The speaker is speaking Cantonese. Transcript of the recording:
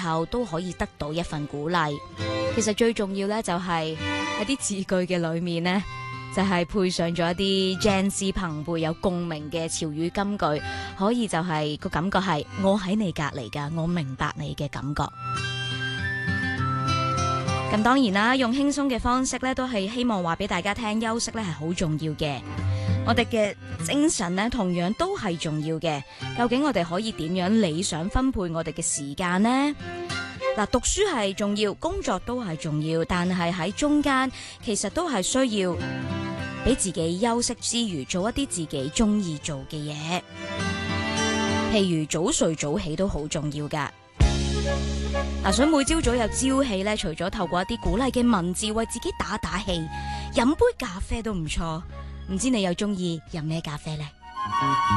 候都可以得到一份鼓勵。其實最重要咧就係喺啲字句嘅裏面呢，就係配上咗一啲 Gen Z 朋輩有共鳴嘅潮語金句，可以就係個感覺係我喺你隔籬噶，我明白你嘅感覺。咁當然啦，用輕鬆嘅方式咧，都係希望話俾大家聽，休息咧係好重要嘅。我哋嘅精神咧，同樣都係重要嘅。究竟我哋可以點樣理想分配我哋嘅時間呢？嗱，讀書係重要，工作都係重要，但係喺中間其實都係需要俾自己休息之餘，做一啲自己中意做嘅嘢。譬如早睡早起都好重要噶。嗱，想每朝早有朝氣咧，除咗透過一啲鼓勵嘅文字為自己打打氣，飲杯咖啡都唔錯。唔知你又中意飲咩咖啡呢？